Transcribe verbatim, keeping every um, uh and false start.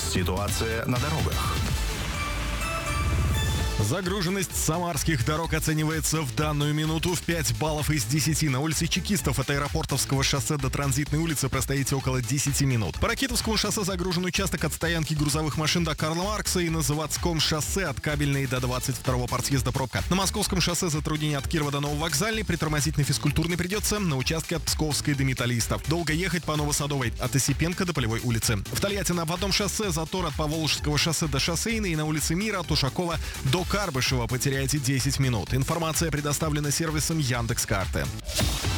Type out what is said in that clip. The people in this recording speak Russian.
Ситуация на дорогах. Загруженность самарских дорог оценивается в данную минуту в пять баллов из десяти. На улице Чекистов от Аэропортовского шоссе до Транзитной улицы простоите около десяти минут. По Ракитовскому шоссе загружен участок от стоянки грузовых машин до Карла Маркса, и на Заводском шоссе от Кабельной до двадцать второго партсъезда пробка. На Московском шоссе затруднение от Кирова до Нововокзальной, притормозить на Физкультурной придется, на участке от Псковской до Металлистов. Долго ехать по Новосадовой от Осипенко до Полевой улицы. В Тольятти на обводном шоссе затор от Поволжского шоссе до Шоссейной, и на улице Мира от Ушакова до Карбышева потеряете десять минут. Информация предоставлена сервисом Яндекс.Карты.